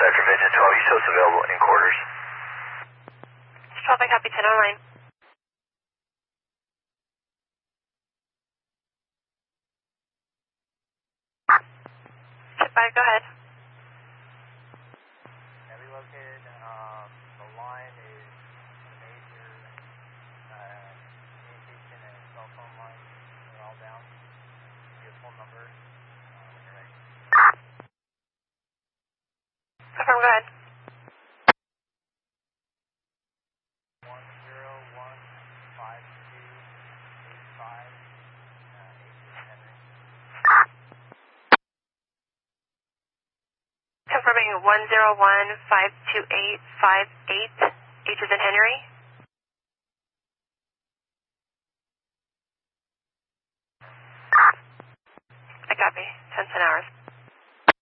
Dr. Vision 12, you still available in quarters? 12, I copy 10 online. Chip 5, go ahead. Yeah, we located, the line is a major, communication and cell phone line. They're all down. Give you a full number, when you're ready. Confirm, go ahead. 1015285, Henry. Confirming 101-528-58, H is in Henry. I copy, 10 hours.